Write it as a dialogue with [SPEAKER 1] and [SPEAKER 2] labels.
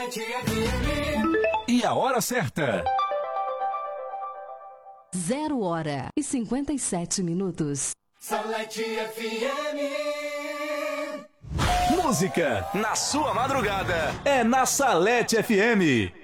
[SPEAKER 1] E a hora certa.
[SPEAKER 2] 0h57.
[SPEAKER 3] Salete FM.
[SPEAKER 1] Música na sua madrugada é na Salete FM.